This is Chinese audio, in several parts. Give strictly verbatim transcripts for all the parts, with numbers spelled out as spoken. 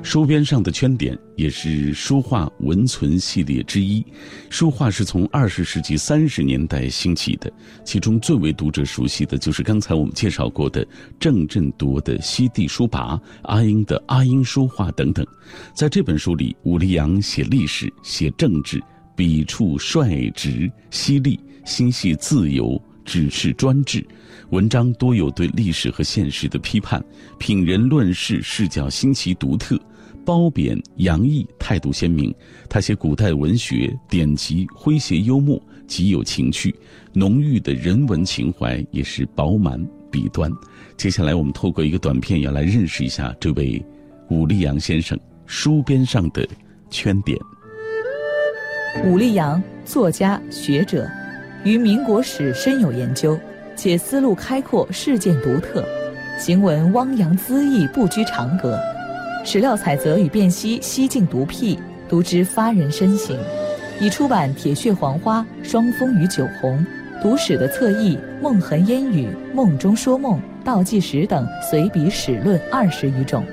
书边上的圈点也是书画文存系列之一。书画是从二十世纪三十年代兴起的，其中最为读者熟悉的就是刚才我们介绍过的郑振铎的西地书跋、阿英的阿英书画等等。在这本书里，武力扬写历史、写政治，笔触率直犀利，心系自由，指示专制，文章多有对历史和现实的批判，品人论事，视角新奇独特，褒贬洋溢，态度鲜明。他写古代文学典籍诙谐幽默，极有情趣，浓郁的人文情怀也是饱满笔端。接下来我们透过一个短片要来认识一下这位武力扬先生书边上的圈点。 武力扬，作家学者，于民国史深有研究，且思路开阔，事件独特，行文汪洋恣意，不拘长格，史料采择与辨析西晋独辟，读之发人深省。已出版《铁血黄花》《双峰与酒红》，读史的侧译《梦痕烟雨》《梦中说梦》《倒计时》等随笔史论二十余种。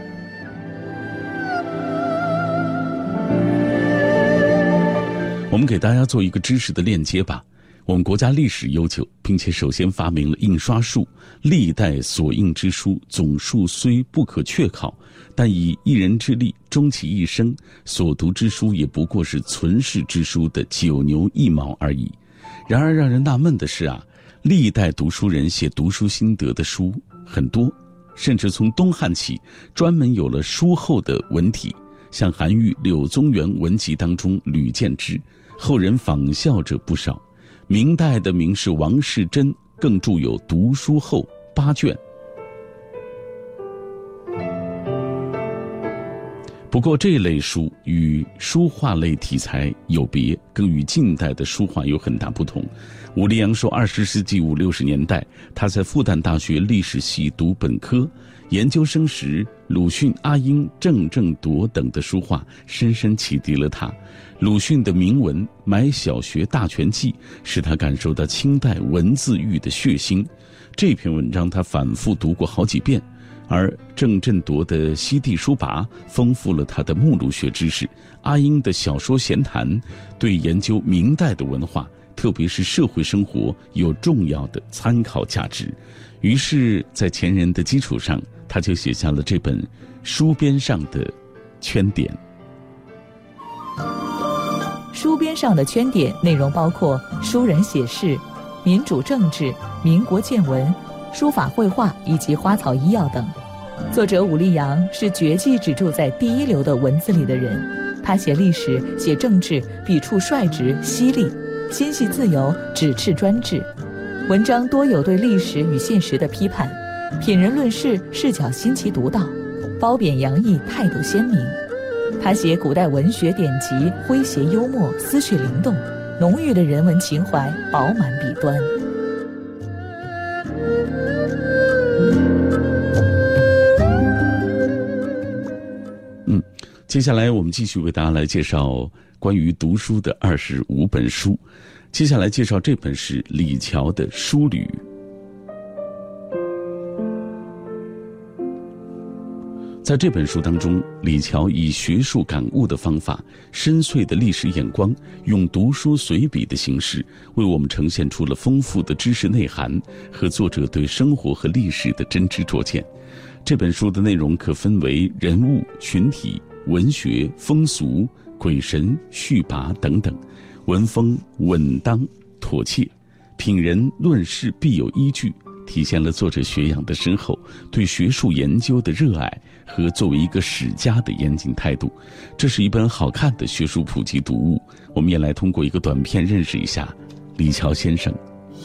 我们给大家做一个知识的链接吧。我们国家历史悠久，并且首先发明了印刷术，历代所印之书总数虽不可确考，但以一人之力终其一生所读之书也不过是存世之书的九牛一毛而已。然而让人纳闷的是啊，历代读书人写读书心得的书很多，甚至从东汉起专门有了书后的文体，像韩愈《柳宗元文集》当中屡见之，后人仿效者不少。明代的名士王士祯更著有《读书后》八卷。不过这类书与书画类题材有别，更与近代的书画有很大不同。武力扬说，二十世纪五六十年代，他在复旦大学历史系读本科，研究生时，鲁迅、阿英、郑振铎等的书画深深启迪了他。鲁迅的铭文《买小学大全记》使他感受到清代文字狱的血腥。这篇文章他反复读过好几遍。而郑振铎的西地书跋丰富了他的目录学知识，阿英的小说闲谈对研究明代的文化，特别是社会生活有重要的参考价值。于是在前人的基础上，他就写下了这本书边上的圈点。 书边上的圈点内容包括书人写事、民主政治、民国见闻、书法绘画以及花草医药等。作者武力扬是绝技只住在第一流的文字里的人，他写历史、写政治，笔触率直犀利，心系自由，指斥专制。文章多有对历史与现实的批判，品人论事，视角新奇独到，褒贬洋溢，态度鲜明。他写古代文学典籍诙谐幽默，思绪灵动，浓郁的人文情怀饱满笔端。 嗯，接下来我们继续为大家来介绍关于读书的二十五本书。接下来介绍这本是李峤的《书旅》。在这本书当中，李峤以学术感悟的方法，深邃的历史眼光，用读书随笔的形式，为我们呈现出了丰富的知识内涵和作者对生活和历史的真知灼见。这本书的内容可分为人物、群体、文学、风俗、鬼神、序跋等等，文风稳当妥切，品人论事必有依据，体现了作者学养的深厚，对学术研究的热爱和作为一个史家的严谨态度。这是一本好看的学术普及读物。我们也来通过一个短片认识一下李峤先生。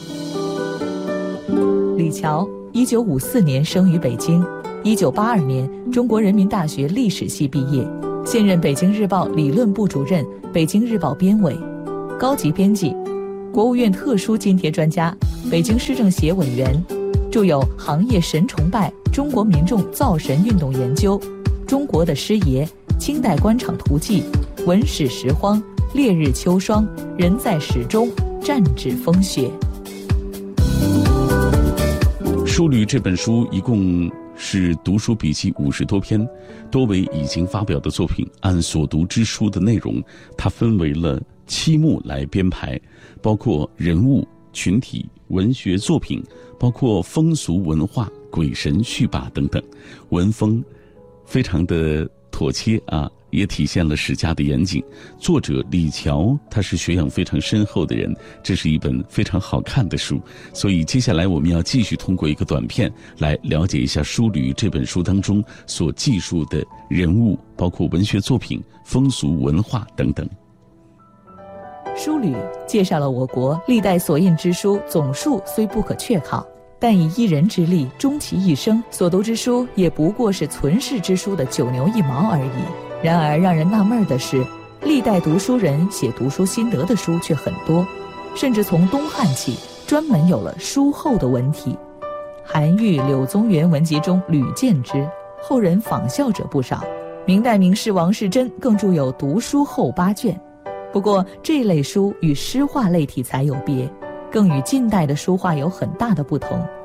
李峤一九五四年生于北京，一九八二年中国人民大学历史系毕业，现任北京日报理论部主任、北京日报编委、高级编辑、国务院特殊津贴专家、北京市政协委员，著有《行业神崇拜》《中国民众造神运动研究》《中国的师爷》《清代官场图记》《文史时荒》《烈日秋霜》《人在史中》《战指风雪》。 《书旅》这本书一共是读书笔记五十多篇，多为已经发表的作品。按所读之书的内容，它分为了七目来编排，包括人物、群体、文学作品，包括风俗文化、鬼神续跋等等，文风非常的妥帖啊，也体现了史家的严谨。作者李峤他是学养非常深厚的人，这是一本非常好看的书。所以接下来我们要继续通过一个短片来了解一下《书旅》这本书当中所记述的人物，包括文学作品、风俗文化等等。 《书旅》介绍了我国历代所印之书总数虽不可确考，但以一人之力终其一生所读之书也不过是存世之书的九牛一毛而已。然而让人纳闷的是，历代读书人写读书心得的书却很多，甚至从东汉起专门有了书后的文体。韩愈《柳宗元文集》中屡见之，后人仿效者不少。明代名士王士祯更著有读书后八卷。不过这类书与诗画类题材有别，更与近代的书画有很大的不同。